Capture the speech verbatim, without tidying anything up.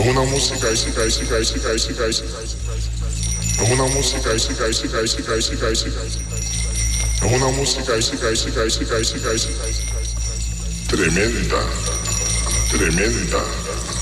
una música, y siga, y siga, y siga, y siga, y siga. Es una música, y siga, y siga, y siga, y siga, y siga. Es una música, y siga, y siga, y siga, y siga, y siga. Tremenda, tremenda.